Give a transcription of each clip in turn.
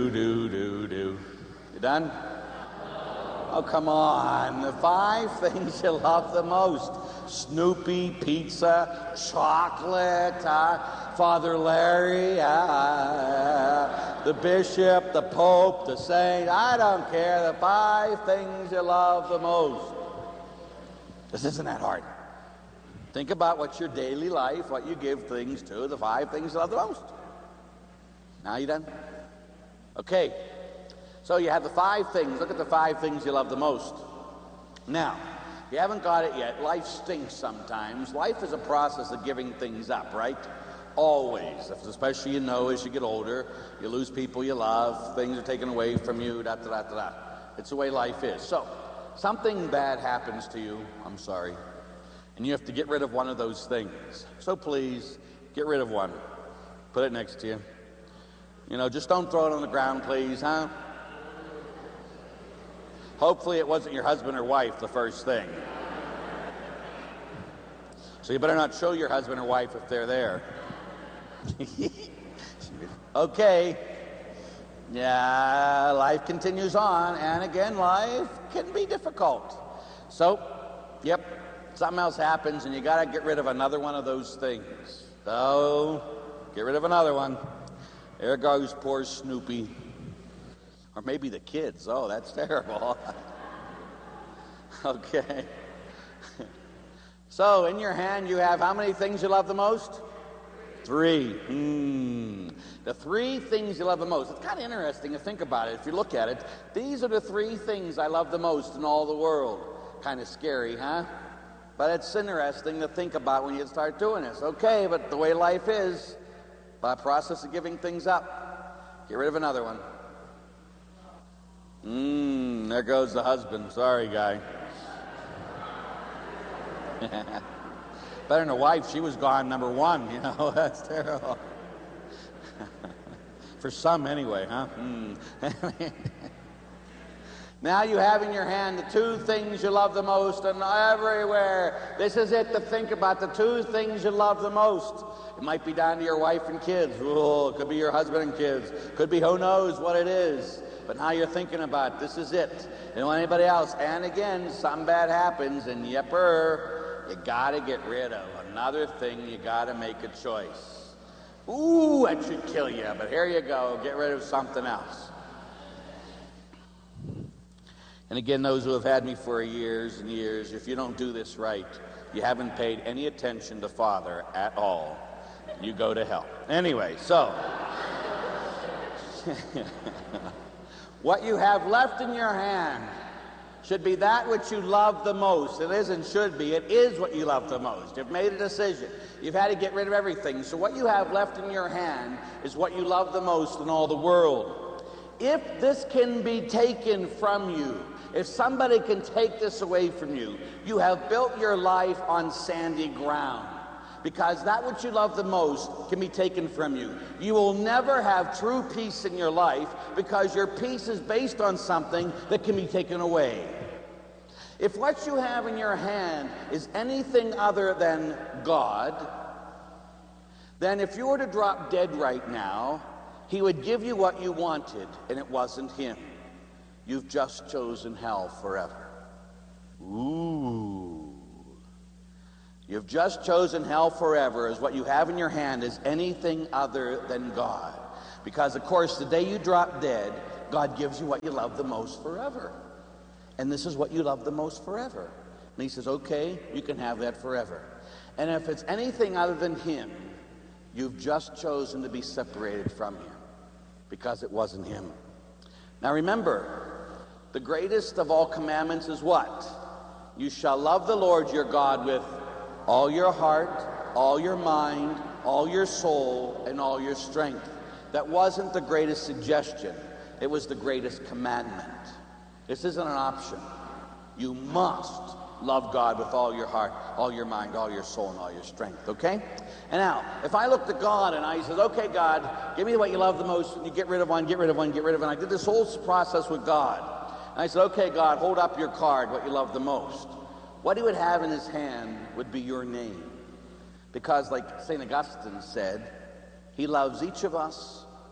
do. You done? Oh, come on. The 5 things you love the most. Snoopy, pizza, chocolate, Father Larry, the bishop, the pope, the saint. I don't care. The 5 things you love the most. This isn't that hard. Think about what's your daily life, what you give things to, the 5 things you love the most. Now you done? Okay. So you have the 5 things. Look at the 5 things you love the most. Now, if you haven't got it yet, life stinks sometimes. Life is a process of giving things up, right? Always. Especially, as you get older, you lose people you love, things are taken away from you, da-da-da-da-da. It's the way life is. So, something bad happens to you, I'm sorry, and you have to get rid of one of those things. So please, get rid of one. Put it next to you. Just don't throw it on the ground, please, huh? Hopefully it wasn't your husband or wife, the first thing. So you better not show your husband or wife if they're there. Okay. Yeah, life continues on, and again, life can be difficult. So, something else happens, and you got to get rid of another one of those things. So, get rid of another one. There goes poor Snoopy. Or maybe the kids. Oh, that's terrible. Okay. So, in your hand, you have how many things you love the most? 3. The 3 things you love the most. It's kind of interesting to think about it. If you look at it, these are the 3 things I love the most in all the world. Kind of scary, huh? But it's interesting to think about when you start doing this. Okay, but the way life is, by a process of giving things up, get rid of another one. There goes the husband. Sorry, guy. Better than a wife. She was gone number 1. That's terrible. For some, anyway, huh? Now you have in your hand the 2 things you love the most, and everywhere. This is it to think about, the 2 things you love the most. It might be down to your wife and kids. Oh, it could be your husband and kids. Could be who knows what it is. But now you're thinking about, this is it. You don't want anybody else. And again, something bad happens, and you got to get rid of another thing. You got to make a choice. Ooh, that should kill you, but here you go. Get rid of something else. And again, those who have had me for years and years, if you don't do this right, you haven't paid any attention to Father at all. You go to hell. Anyway, so what you have left in your hand should be that which you love the most. It isn't should be. It is what you love the most. You've made a decision. You've had to get rid of everything. So what you have left in your hand is what you love the most in all the world. If this can be taken from you, if somebody can take this away from you, you have built your life on sandy ground. Because that which you love the most can be taken from you. You will never have true peace in your life because your peace is based on something that can be taken away. If what you have in your hand is anything other than God, then if you were to drop dead right now, He would give you what you wanted, and it wasn't Him. You've just chosen hell forever. Ooh. You've just chosen hell forever, as what you have in your hand is anything other than God. Because, of course, the day you drop dead, God gives you what you love the most forever. And this is what you love the most forever. And He says, okay, you can have that forever. And if it's anything other than Him, you've just chosen to be separated from Him, because it wasn't Him. Now remember, the greatest of all commandments is what? You shall love the Lord your God with all your heart, all your mind, all your soul, and all your strength. That wasn't the greatest suggestion. It was the greatest commandment. This isn't an option. You must love God with all your heart, all your mind, all your soul, and all your strength, okay? And now, if I look to God and I said, okay, God, give me what you love the most, and you get rid of one, get rid of one, get rid of one. I did this whole process with God. And I said, okay, God, hold up your card, what you love the most. What He would have in His hand would be your name. Because like St. Augustine said, He loves each of us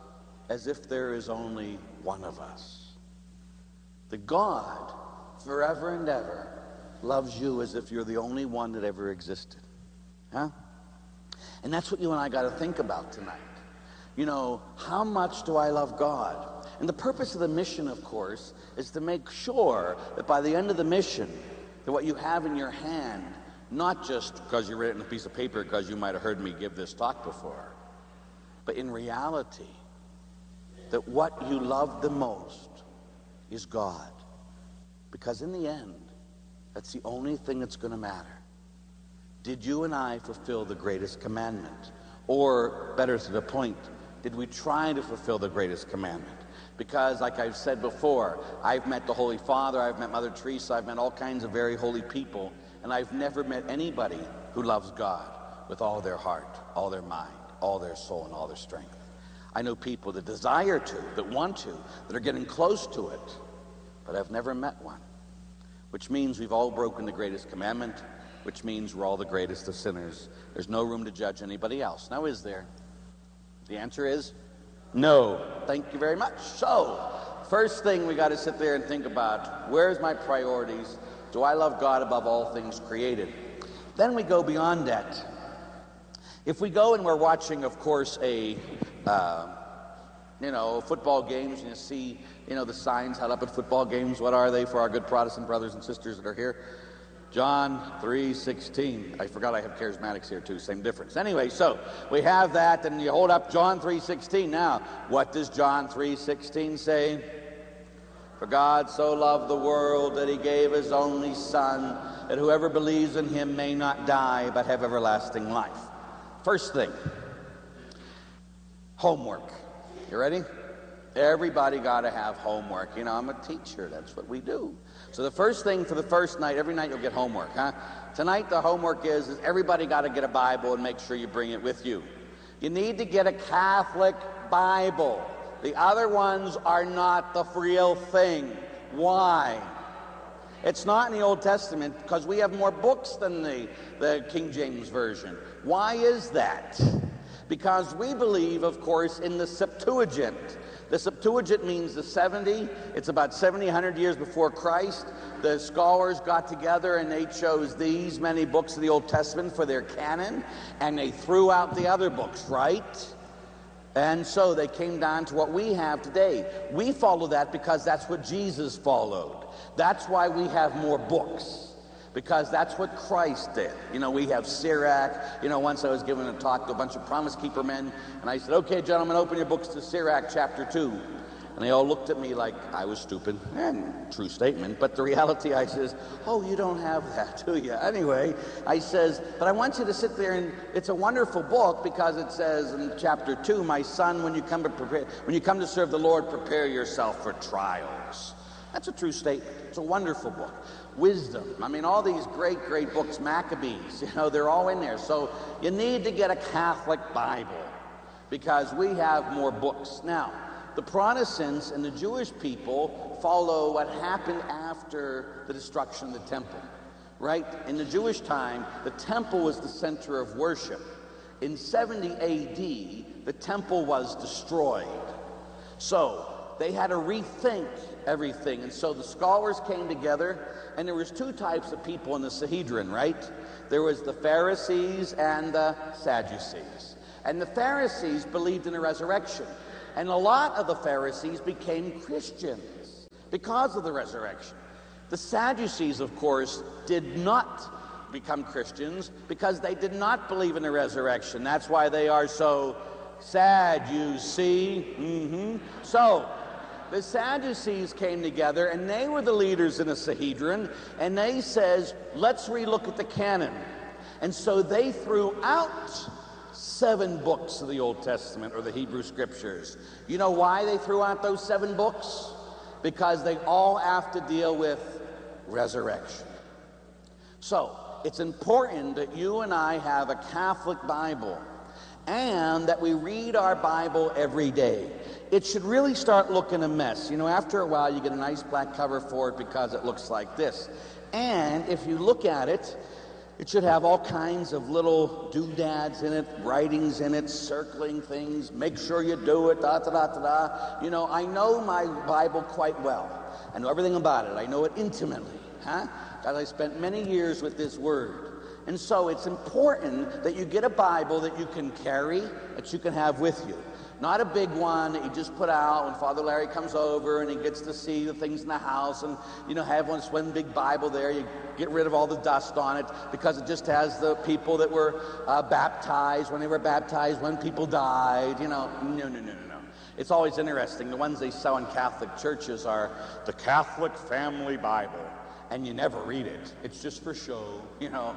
as if there is only one of us. That God, forever and ever, loves you as if you're the only one that ever existed. Huh? And that's what you and I got to think about tonight. You know, how much do I love God? And the purpose of the mission, of course, is to make sure that by the end of the mission, that what you have in your hand, not just because you read it in a piece of paper because you might have heard me give this talk before, but in reality, that what you love the most is God. Because in the end, that's the only thing that's going to matter. Did you and I fulfill the greatest commandment? Or, better to the point, did we try to fulfill the greatest commandment? Because, like I've said before, I've met the Holy Father, I've met Mother Teresa, I've met all kinds of very holy people, and I've never met anybody who loves God with all their heart, all their mind, all their soul, and all their strength. I know people that desire to, that want to, that are getting close to it, but I've never met one. Which means we've all broken the greatest commandment, which means we're all the greatest of sinners. There's no room to judge anybody else. Now, is there? The answer is no. Thank you very much. So, first thing we got to sit there and think about, where's my priorities? Do I love God above all things created? Then we go beyond that. If we go and we're watching, of course, football games, and you see, the signs held up at football games. What are they for our good Protestant brothers and sisters that are here? John 3:16. I forgot I have charismatics here too, same difference. Anyway, so we have that, and you hold up John 3:16. Now, what does John 3:16 say? For God so loved the world that he gave his only Son, that whoever believes in him may not die, but have everlasting life. First thing, homework. You ready? Everybody got to have homework. I'm a teacher. That's what we do. So the first thing for the first night, every night you'll get homework, huh? Tonight the homework is everybody got to get a Bible and make sure you bring it with you. You need to get a Catholic Bible. The other ones are not the real thing. Why? It's not in the Old Testament because we have more books than the King James Version. Why is that? Because we believe, of course, in the Septuagint. The Septuagint means the 70. It's about 700 years before Christ. The scholars got together and they chose these many books of the Old Testament for their canon, and they threw out the other books, right? And so they came down to what we have today. We follow that because that's what Jesus followed. That's why we have more books. Because that's what Christ did. We have Sirach. Once I was giving a talk to a bunch of Promise Keeper men, and I said, okay, gentlemen, open your books to Sirach chapter 2. And they all looked at me like I was stupid. And true statement. But the reality, I says, oh, you don't have that, do you? Anyway, I says, but I want you to sit there, and it's a wonderful book because it says in chapter 2, my son, when you come to serve the Lord, prepare yourself for trials. That's a true statement. It's a wonderful book. Wisdom. All these great, great books, Maccabees, they're all in there. So you need to get a Catholic Bible because we have more books. Now, the Protestants and the Jewish people follow what happened after the destruction of the temple, right? In the Jewish time, the temple was the center of worship. In 70 AD, the temple was destroyed. So they had to rethink everything. And so the scholars came together, and there was two types of people in the Sanhedrin, right? There was the Pharisees and the Sadducees. And the Pharisees believed in the resurrection. And a lot of the Pharisees became Christians because of the resurrection. The Sadducees, of course, did not become Christians because they did not believe in the resurrection. That's why they are so sad, you see. So the Sadducees came together, and they were the leaders in the Sanhedrin, and they says, let's relook at the canon. And so they threw out 7 books of the Old Testament, or the Hebrew Scriptures. You know why they threw out those 7 books? Because they all have to deal with resurrection. So it's important that you and I have a Catholic Bible, and that we read our Bible every day. It should really start looking a mess. After a while, you get a nice black cover for it because it looks like this. And if you look at it, It should have all kinds of little doodads in it, writings in it, circling things, make sure you do it, da da da da da. You know, I know my Bible quite well. I know everything about it. I know it intimately, huh? Because I spent many years with this word. And so it's important that you get a Bible that you can carry, that you can have with you. Not a big one that you just put out when Father Larry comes over and he gets to see the things in the house and, you know, have one big Bible there. You get rid of all the dust on it because it just has the people that were baptized, when they were baptized, when people died, you know. No. It's always interesting. The ones they sell in Catholic churches are the Catholic Family Bible. And you never read it. It's just for show, you know.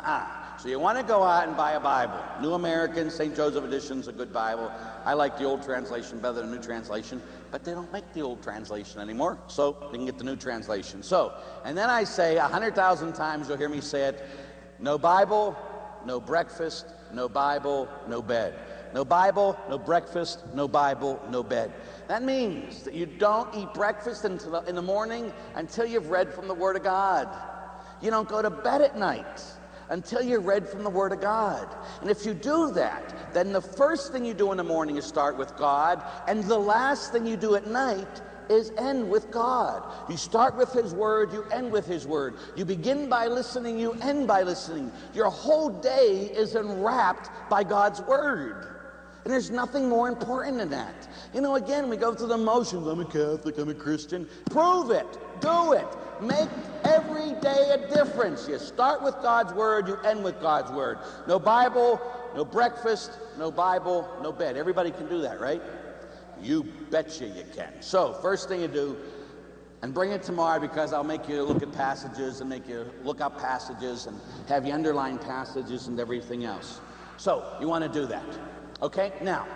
So you want to go out and buy a Bible. New American, St. Joseph Edition's a good Bible. I like the old translation better than the new translation, but they don't make the old translation anymore, so you can get the new translation. So, and then I say 100,000 times, you'll hear me say it, no Bible, no breakfast, no Bible, no bed. No Bible, no breakfast, no Bible, no bed. That means that you don't eat breakfast in the morning until you've read from the Word of God. You don't go to bed at night until you read from the Word of God. And if you do that, then the first thing you do in the morning is start with God, and the last thing you do at night is end with God. You start with His Word, you end with His Word. You begin by listening, you end by listening. Your whole day is enwrapped by God's Word. And there's nothing more important than that. You know, again, we go through the motions. I'm a Catholic, I'm a Christian. Prove it. Do it. Make every day a difference. You start with God's Word, you end with God's Word. No Bible, no breakfast, no Bible, no bed. Everybody can do that, right? You betcha you can. So, first thing you do, and bring it tomorrow because I'll make you look at passages and make you look up passages and have you underline passages and everything else. So, you want to do that. Okay, now,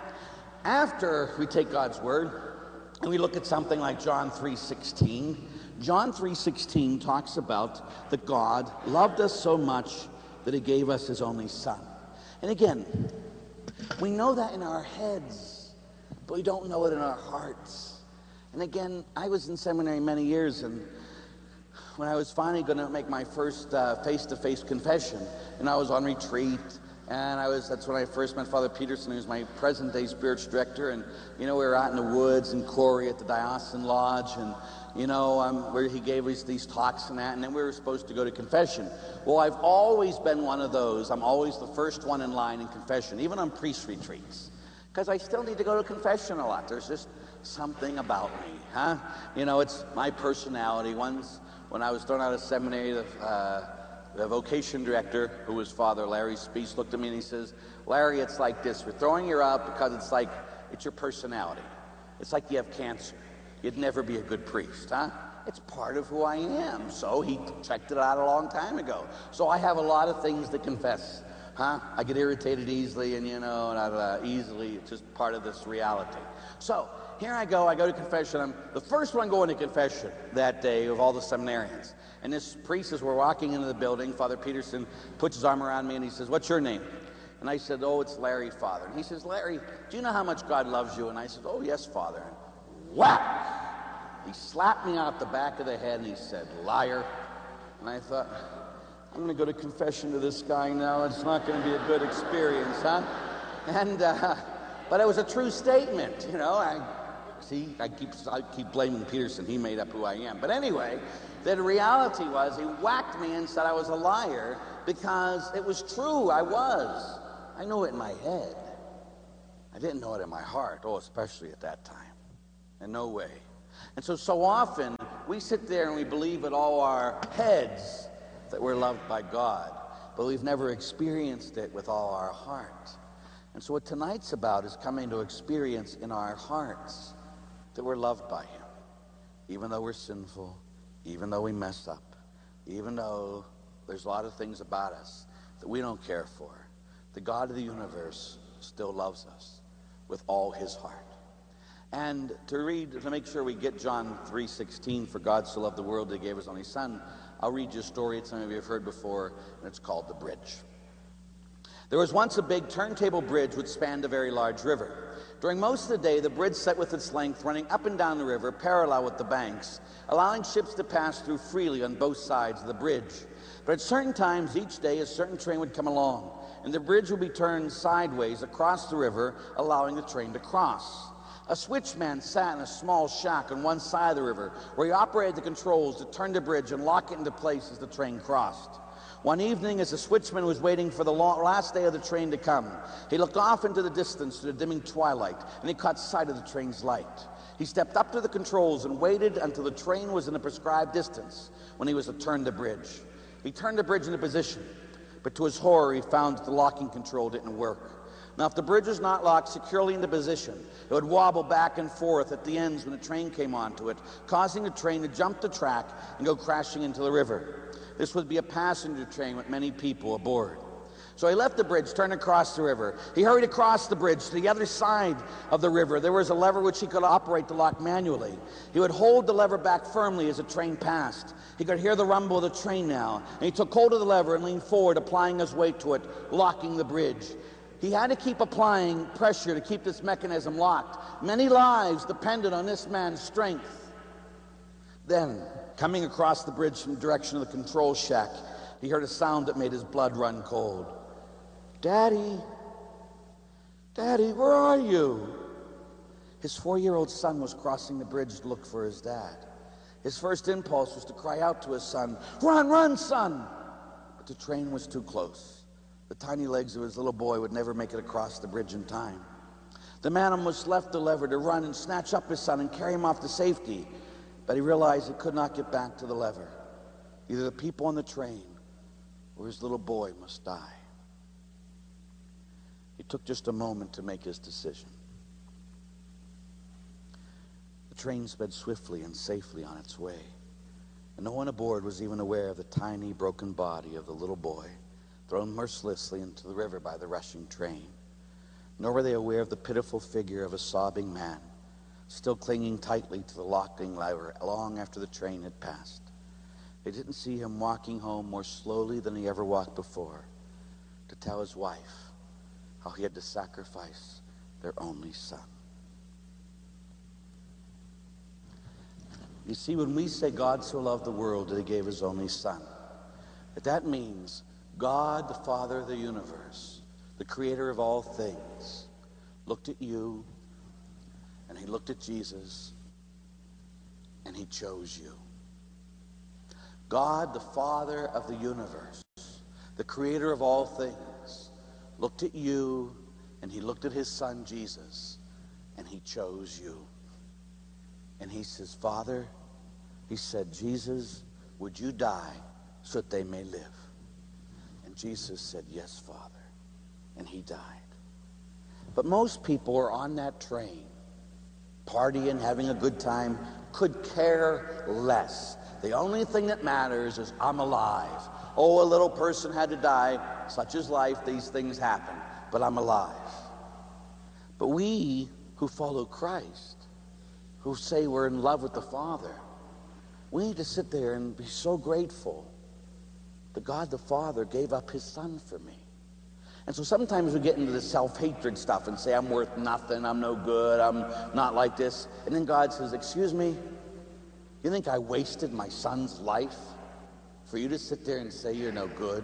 after we take God's Word and we look at something like John 3:16, John 3:16 talks about that God loved us so much that He gave us His only Son. And again, we know that in our heads, but we don't know it in our hearts. And again, I was in seminary many years, and when I was finally going to make my first face-to-face confession, and I was on retreat, and that's when I first met Father Peterson, who's my present-day spiritual director. And, you know, we were out in the woods in Corey at the Diocesan Lodge, and, you know, where he gave us these talks and that, and then we were supposed to go to confession. Well, I've always been one of those. I'm always the first one in line in confession, even on priest retreats, because I still need to go to confession a lot. There's just something about me, huh? You know, it's my personality. Once, when I was thrown out of seminary, the vocation director, who was Father Larry Speece, looked at me and he says, Larry, it's like this. We're throwing you out because it's your personality. It's like you have cancer. You'd never be a good priest, huh? It's part of who I am. So he checked it out a long time ago. So I have a lot of things to confess, huh? I get irritated easily and, you know, easily. It's just part of this reality. So here I go to confession. I'm the first one going to confession that day of all the seminarians. And this priest, as we're walking into the building, Father Peterson puts his arm around me and he says, what's your name? And I said, oh, it's Larry, Father. And he says, Larry, do you know how much God loves you? And I said, oh, yes, Father. And whack! He slapped me out the back of the head and he said, liar. And I thought, I'm going to go to confession to this guy now. It's not going to be a good experience, huh? And, but it was a true statement, you know. I keep blaming Peterson. He made up who I am. But anyway, the reality was he whacked me and said I was a liar because it was true. I was. I knew it in my head. I didn't know it in my heart. Oh, especially at that time. In no way. And so often we sit there and we believe in all our heads that we're loved by God, but we've never experienced it with all our heart. And so what tonight's about is coming to experience in our hearts that we're loved by Him, even though we're sinful, even though we mess up, even though there's a lot of things about us that we don't care for. The God of the universe still loves us with all His heart. And to make sure we get John 3:16, for God so loved the world that He gave His only Son, I'll read you a story that some of you have heard before, and it's called The Bridge. There was once a big turntable bridge which spanned a very large river. During most of the day, the bridge sat with its length running up and down the river, parallel with the banks, allowing ships to pass through freely on both sides of the bridge. But at certain times each day, a certain train would come along, and the bridge would be turned sideways across the river, allowing the train to cross. A switchman sat in a small shack on one side of the river, where he operated the controls to turn the bridge and lock it into place as the train crossed. One evening, as the switchman was waiting for the last day of the train to come, he looked off into the distance to the dimming twilight, and he caught sight of the train's light. He stepped up to the controls and waited until the train was in the prescribed distance when he was to turn the bridge. He turned the bridge into position, but to his horror, he found that the locking control didn't work. Now, if the bridge was not locked securely into position, it would wobble back and forth at the ends when the train came onto it, causing the train to jump the track and go crashing into the river. This would be a passenger train with many people aboard. So he left the bridge, turned across the river. He hurried across the bridge to the other side of the river. There was a lever which he could operate to lock manually. He would hold the lever back firmly as the train passed. He could hear the rumble of the train now, and he took hold of the lever and leaned forward, applying his weight to it, locking the bridge. He had to keep applying pressure to keep this mechanism locked. Many lives depended on this man's strength. Then, coming across the bridge from the direction of the control shack, he heard a sound that made his blood run cold. "Daddy, Daddy, where are you?" His 4-year-old son was crossing the bridge to look for his dad. His first impulse was to cry out to his son, "Run, run, son!" But the train was too close. The tiny legs of his little boy would never make it across the bridge in time. The man almost left the lever to run and snatch up his son and carry him off to safety, but he realized he could not get back to the lever. Either the people on the train or his little boy must die. He took just a moment to make his decision. The train sped swiftly and safely on its way, and no one aboard was even aware of the tiny, broken body of the little boy thrown mercilessly into the river by the rushing train. Nor were they aware of the pitiful figure of a sobbing man, still clinging tightly to the locking lever long after the train had passed. They didn't see him walking home more slowly than he ever walked before, to tell his wife how he had to sacrifice their only son. You see, when we say God so loved the world that he gave his only son, that means God, the Father of the universe, the creator of all things, looked at you, and he looked at Jesus, and he chose you. God, the Father of the universe, the creator of all things, looked at you, and he looked at his son Jesus, and he chose you. And he says, "Father," he said, "Jesus, would you die so that they may live?" And Jesus said, "Yes, Father." And he died. But most people are on that train, partying, having a good time, could care less. The only thing that matters is I'm alive. Oh, a little person had to die. Such is life. These things happen. But I'm alive. But we who follow Christ, who say we're in love with the Father, we need to sit there and be so grateful that God the Father gave up his son for me. And so sometimes we get into the self-hatred stuff and say, I'm worth nothing, I'm no good, I'm not like this. And then God says, "Excuse me, you think I wasted my son's life for you to sit there and say you're no good?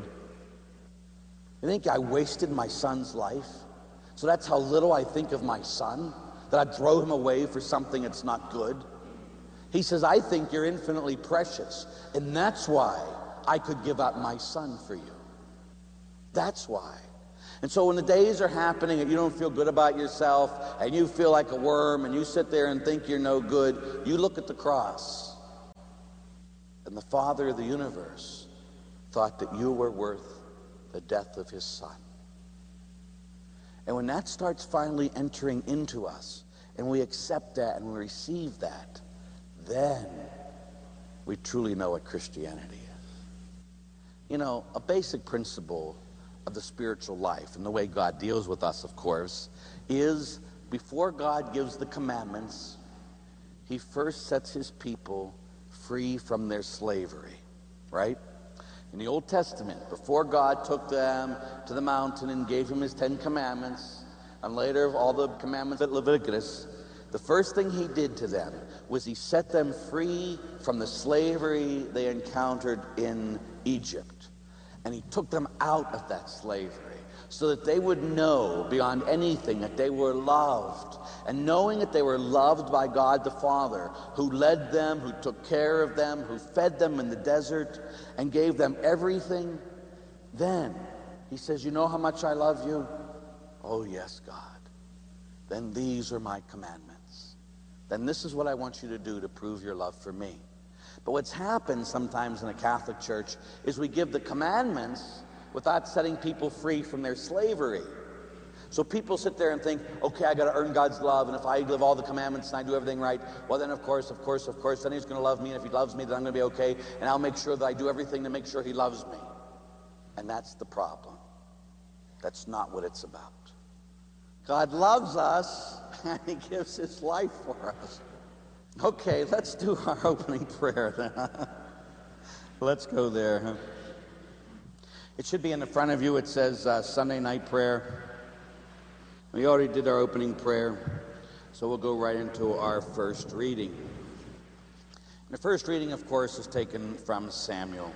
You think I wasted my son's life? So that's how little I think of my son, that I'd throw him away for something that's not good?" He says, "I think you're infinitely precious, and that's why I could give up my son for you. That's why." And so when the days are happening and you don't feel good about yourself and you feel like a worm and you sit there and think you're no good, you look at the cross, and the Father of the universe thought that you were worth the death of his son. And when that starts finally entering into us and we accept that and we receive that, then we truly know what Christianity is. You know, a basic principle of the spiritual life and the way God deals with us, of course, is before God gives the commandments, he first sets his people free from their slavery, right? In the Old Testament, before God took them to the mountain and gave them his 10 commandments, and later all the commandments at Leviticus, the first thing he did to them was he set them free from the slavery they encountered in Egypt. And he took them out of that slavery so that they would know beyond anything that they were loved. And knowing that they were loved by God the Father, who led them, who took care of them, who fed them in the desert and gave them everything, then he says, you know how much I love you? Oh yes, God. Then these are my commandments. Then this is what I want you to do to prove your love for me. But what's happened sometimes in the Catholic Church is we give the commandments without setting people free from their slavery. So people sit there and think, okay, I got to earn God's love, and if I live all the commandments and I do everything right, well then of course, then he's going to love me, and if he loves me, then I'm going to be okay, and I'll make sure that I do everything to make sure he loves me. And that's the problem. That's not what it's about. God loves us, and he gives his life for us. Okay, let's do our opening prayer then. Let's go there. It should be in the front of you. It says Sunday night prayer. We already did our opening prayer, so we'll go right into our first reading. And the first reading, of course, is taken from Samuel.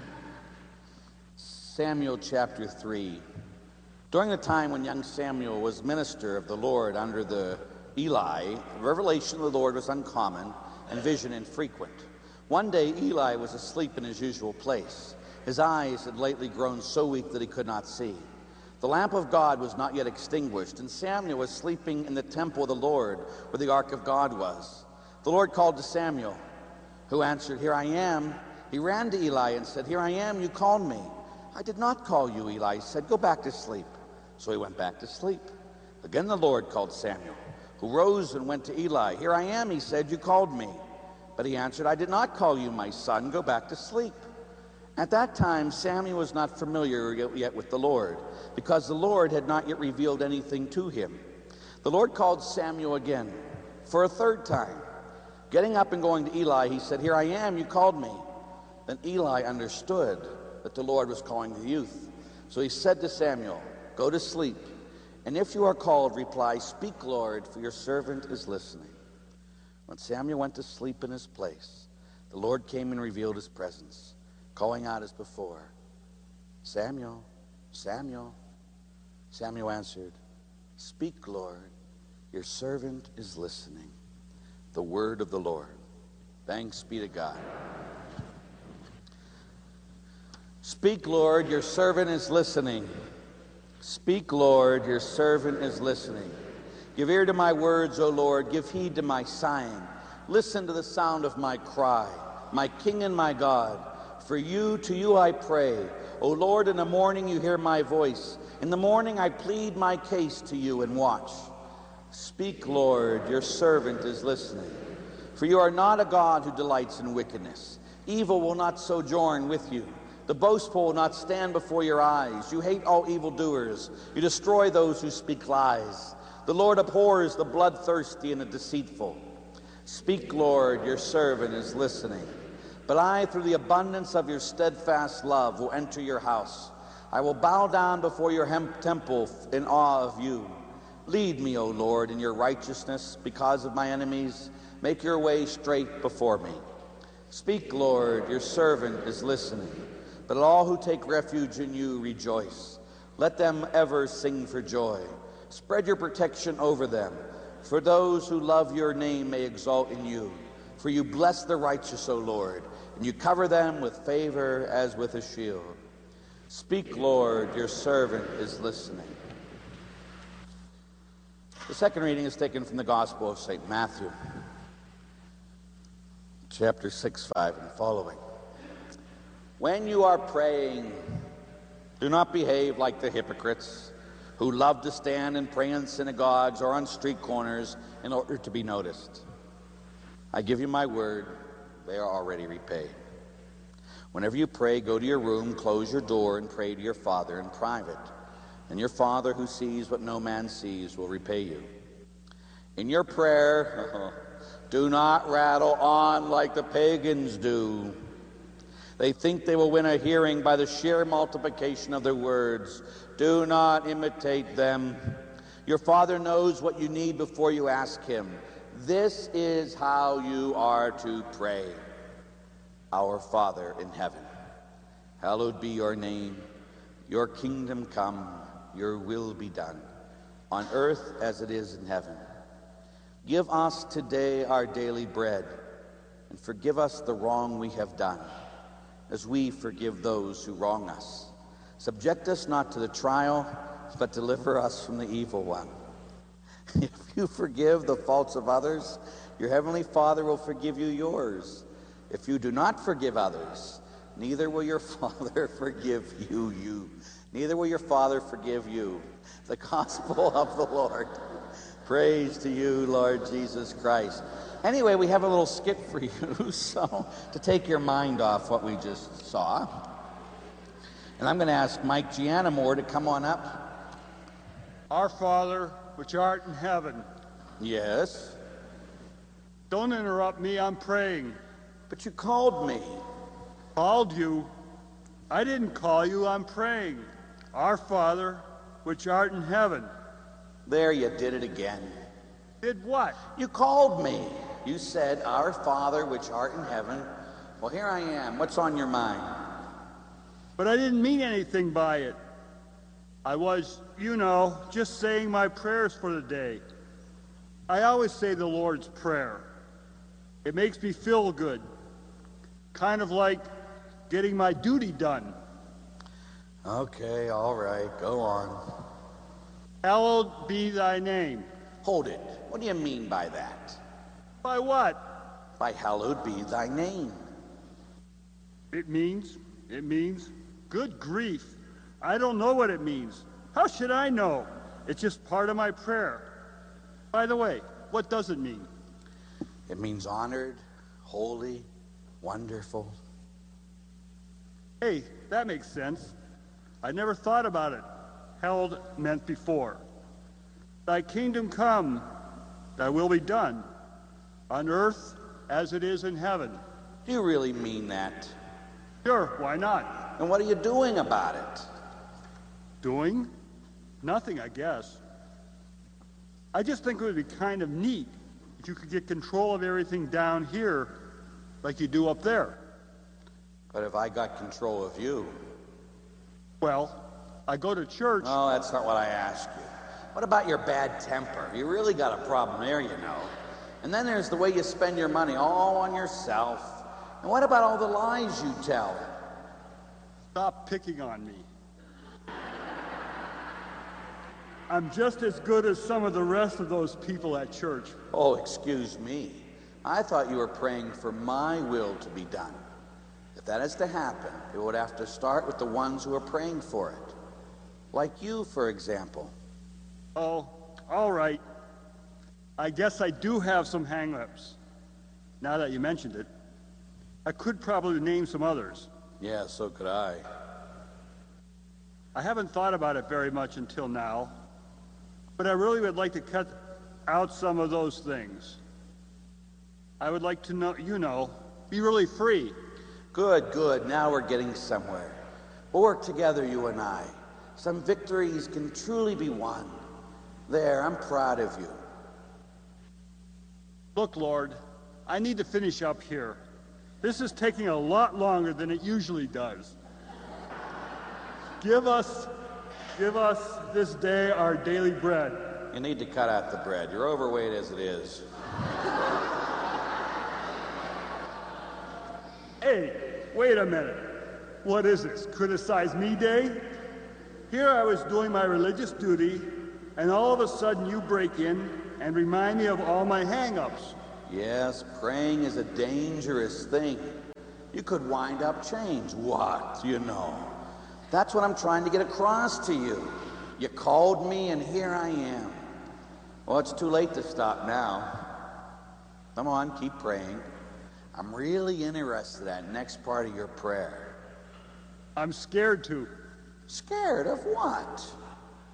Samuel chapter 3. During the time when young Samuel was minister of the Lord under the Eli, the revelation of the Lord was uncommon and vision infrequent. One day Eli was asleep in his usual place. His eyes had lately grown so weak that he could not see. The lamp of God was not yet extinguished, and Samuel was sleeping in the temple of the Lord, where the ark of God was. The Lord called to Samuel, who answered, "Here I am." He ran to Eli and said, "Here I am, you called me." "I did not call you," Eli said. "Go back to sleep." So he went back to sleep. Again the Lord called Samuel, who rose and went to Eli. "Here I am," he said, "you called me." But he answered, "I did not call you, my son. Go back to sleep." At that time Samuel was not familiar yet with the Lord, because the Lord had not yet revealed anything to him. The Lord called Samuel again, for a third time. Getting up and going to Eli, he said, "Here I am, you called me." Then Eli understood that the Lord was calling the youth. So he said to Samuel, "Go to sleep, and if you are called, reply, 'Speak, Lord, for your servant is listening.'" When Samuel went to sleep in his place, the Lord came and revealed his presence, calling out as before, "Samuel, Samuel." Samuel answered, "Speak, Lord, your servant is listening." The word of the Lord. Thanks be to God. Speak, Lord, your servant is listening. Speak, Lord, your servant is listening. Give ear to my words, O Lord. Give heed to my sighing. Listen to the sound of my cry, my King and my God. To you I pray. O Lord, in the morning you hear my voice. In the morning I plead my case to you and watch. Speak, Lord, your servant is listening. For you are not a God who delights in wickedness. Evil will not sojourn with you. The boastful will not stand before your eyes. You hate all evildoers. You destroy those who speak lies. The Lord abhors the bloodthirsty and the deceitful. Speak, Lord, your servant is listening. But I, through the abundance of your steadfast love, will enter your house. I will bow down before your temple in awe of you. Lead me, O Lord, in your righteousness because of my enemies. Make your way straight before me. Speak, Lord, your servant is listening. But all who take refuge in you rejoice. Let them ever sing for joy. Spread your protection over them. For those who love your name may exalt in you. For you bless the righteous, O Lord, and you cover them with favor as with a shield. Speak, Lord, your servant is listening. The second reading is taken from the Gospel of St. Matthew, chapter 6, 5, and following. When you are praying, do not behave like the hypocrites who love to stand and pray in synagogues or on street corners in order to be noticed. I give you my word, they are already repaid. Whenever you pray, go to your room, close your door, and pray to your Father in private. And your Father who sees what no man sees will repay you. In your prayer, do not rattle on like the pagans do. They think they will win a hearing by the sheer multiplication of their words. Do not imitate them. Your Father knows what you need before you ask him. This is how you are to pray. Our Father in heaven, hallowed be your name. Your kingdom come, your will be done, on earth as it is in heaven. Give us today our daily bread, and forgive us the wrong we have done, as we forgive those who wrong us. Subject us not to the trial, but deliver us from the evil one. If you forgive the faults of others, your heavenly Father will forgive you yours. If you do not forgive others, neither will your Father forgive you. Neither will your Father forgive you. The gospel of the Lord. Praise to you, Lord Jesus Christ. Anyway, we have a little skit for you, so to take your mind off what we just saw. And I'm going to ask Mike Gianamore to come on up. Our Father, which art in heaven. Yes? Don't interrupt me, I'm praying. But you called me. Called you? I didn't call you, I'm praying. Our Father, which art in heaven. There, you did it again. Did what? You called me. You said, Our Father, which art in heaven. Well, here I am. What's on your mind? But I didn't mean anything by it. I was, just saying my prayers for the day. I always say the Lord's Prayer. It makes me feel good. Kind of like getting my duty done. Okay, all right, go on. Hallowed be thy name. Hold it. What do you mean by that? By what? By hallowed be thy name. It means, good grief. I don't know what it means. How should I know? It's just part of my prayer. By the way, what does it mean? It means honored, holy, wonderful. Hey, that makes sense. I never thought about it. Held meant before. Thy kingdom come, thy will be done, on earth as it is in heaven. Do you really mean that? Sure, why not? And what are you doing about it? Doing? Nothing, I guess. I just think it would be kind of neat if you could get control of everything down here like you do up there. But if I got control of you? Well, I go to church. No, that's not what I asked you. What about your bad temper? You really got a problem there, And then there's the way you spend your money all on yourself. And what about all the lies you tell? Stop picking on me. I'm just as good as some of the rest of those people at church. Oh, excuse me. I thought you were praying for my will to be done. If that is to happen, it would have to start with the ones who are praying for it. Like you, for example. Oh, all right. I guess I do have some hang-ups. Now that you mentioned it, I could probably name some others. Yeah, so could I. I haven't thought about it very much until now, but I really would like to cut out some of those things. I would like to know, be really free. Good, good. Now we're getting somewhere. We'll work together, you and I. Some victories can truly be won. There, I'm proud of you. Look, Lord, I need to finish up here. This is taking a lot longer than it usually does. Give us this day our daily bread. You need to cut out the bread. You're overweight as it is. Hey, wait a minute. What is this, Criticize Me Day? Here I was doing my religious duty, and all of a sudden you break in and remind me of all my hang-ups. Yes, praying is a dangerous thing. You could wind up change. What? That's what I'm trying to get across to you. You called me, and here I am. Well, it's too late to stop now. Come on, keep praying. I'm really interested in that next part of your prayer. I'm scared to. Scared of what?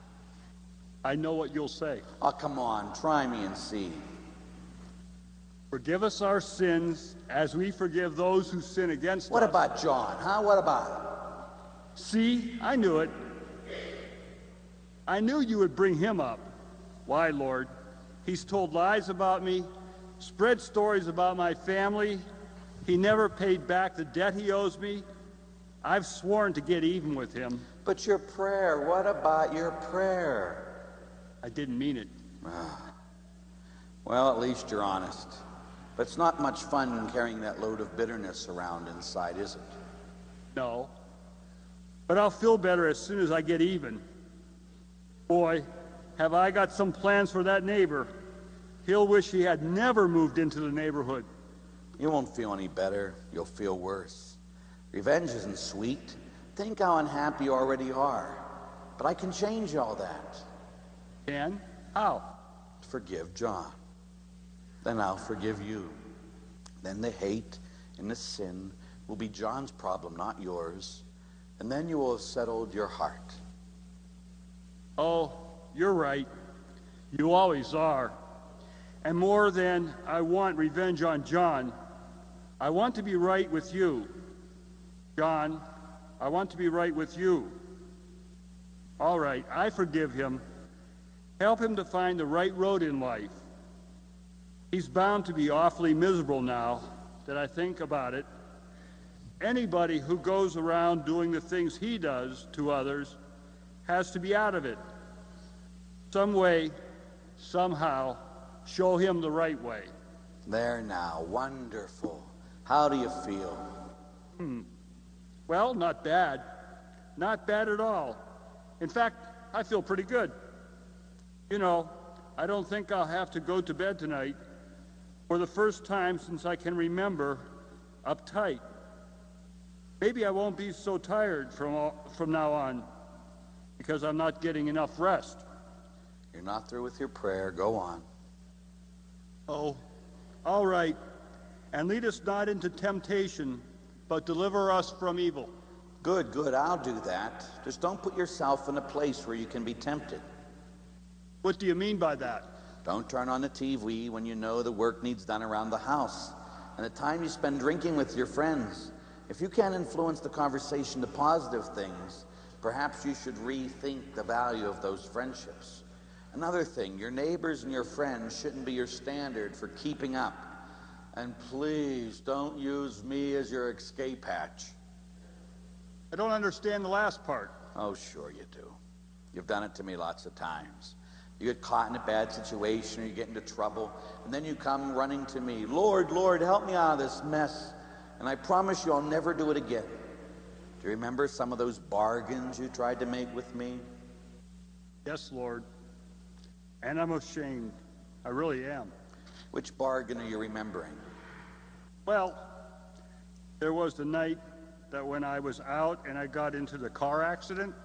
I know what you'll say. Oh, come on, try me and see. Forgive us our sins as we forgive those who sin against What us. about John, huh? What about him? See, I knew it. I knew you would bring him up. Why, Lord? He's told lies about me, spread stories about my family. He never paid back the debt he owes me. I've sworn to get even with him. But your prayer, what about your prayer? I didn't mean it. Well, at least you're honest. But it's not much fun carrying that load of bitterness around inside, is it? No. But I'll feel better as soon as I get even. Boy, have I got some plans for that neighbor. He'll wish he had never moved into the neighborhood. You won't feel any better. You'll feel worse. Revenge isn't sweet. Think how unhappy you already are. But I can change all that. Can? How? Forgive John. Then I'll forgive you. Then the hate and the sin will be John's problem, not yours. And then you will have settled your heart. Oh, you're right. You always are. And more than I want revenge on John, I want to be right with you. John, I want to be right with you. All right, I forgive him. Help him to find the right road in life. He's bound to be awfully miserable now that I think about it. Anybody who goes around doing the things he does to others has to be out of it. Some way, somehow, show him the right way. There now, wonderful. How do you feel? Well, not bad. Not bad at all. In fact, I feel pretty good. You know, I don't think I'll have to go to bed tonight for the first time since I can remember uptight. Maybe I won't be so tired from now on because I'm not getting enough rest. You're not through with your prayer. Go on. Oh, all right. And lead us not into temptation, but deliver us from evil. Good, good. I'll do that. Just don't put yourself in a place where you can be tempted. What do you mean by that? Don't turn on the TV when you know the work needs done around the house and the time you spend drinking with your friends. If you can't influence the conversation to positive things, perhaps you should rethink the value of those friendships. Another thing, your neighbors and your friends shouldn't be your standard for keeping up. And please don't use me as your escape hatch. I don't understand the last part. Oh, sure you do. You've done it to me lots of times. You get caught in a bad situation or you get into trouble, and then you come running to me, Lord, Lord, help me out of this mess. And I promise you I'll never do it again. Do you remember some of those bargains you tried to make with me? Yes, Lord. And I'm ashamed. I really am. Which bargain are you remembering? Well, there was the night that when I was out and I got into the car accident,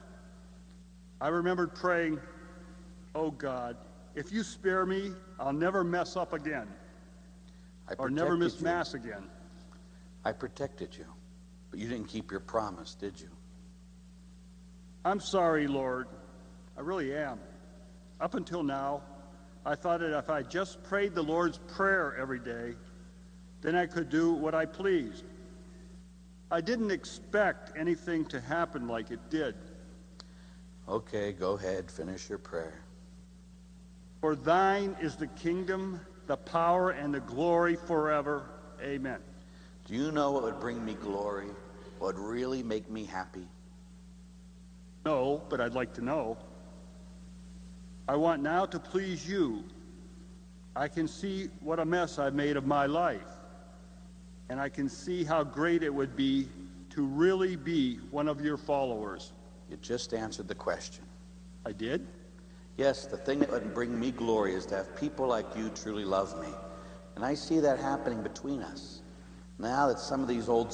I remembered praying, oh God, if you spare me, I'll never mess up again. Or never miss Mass again. I protected you, but you didn't keep your promise, did you? I'm sorry, Lord. I really am. Up until now, I thought that if I just prayed the Lord's Prayer every day, then I could do what I pleased. I didn't expect anything to happen like it did. Okay, go ahead, finish your prayer. For thine is the kingdom, the power, and the glory forever. Amen. Do you know what would bring me glory? What would really make me happy? No, but I'd like to know. I want now to please you. I can see what a mess I've made of my life. And I can see how great it would be to really be one of your followers. You just answered the question. I did? Yes, the thing that would bring me glory is to have people like you truly love me. And I see that happening between us. Now that some of these old